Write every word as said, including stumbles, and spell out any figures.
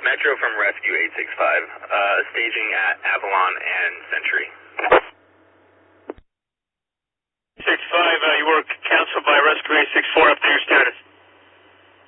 Metro from Rescue eight six five, uh, staging at Avalon and Century. six five, uh, you were canceled by Rescue eight six four, up to your status.